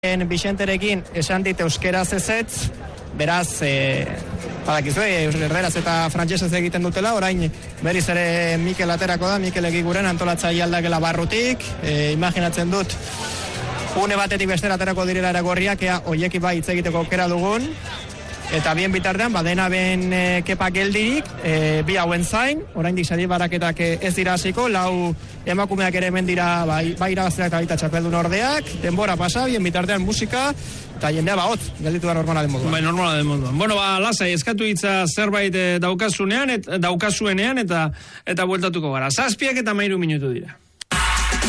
Bixenterekin esan dit euskeraz ezetz, beraz, badakizue, erderaz eta frantsesez egiten dutela, orain berriz ere Mikel aterako da, Mikel Egiguren antolatzaile aldakela barrutik, imaginatzen dut, une batetik bestera aterako direla eragorriak, ea oieki bai hitz egiteko aukera dugun, eta bien bitartean, badena ben kepa geldirik, bi hauen zain, oraindik sari baraketak ez dira hasiko, lau emakumeak ere hemen dira, bai irabazleak eta baita txapeldun ordeak, denbora pasa, bien bitartean musika, eta jendea hotz, gelditu da normala den moduan. Bai, normala den moduan. Bueno, lasai, eskatu hitza zerbait daukazuenean eta bueltatuko gara. 7:13 minutu dira.